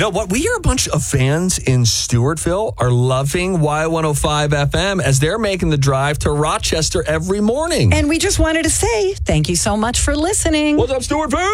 know what? We hear a bunch of fans in Stewartville are loving Y105 FM as they're making the drive to Rochester every morning. And we just wanted to say thank you so much for listening. What's up, Stewartville?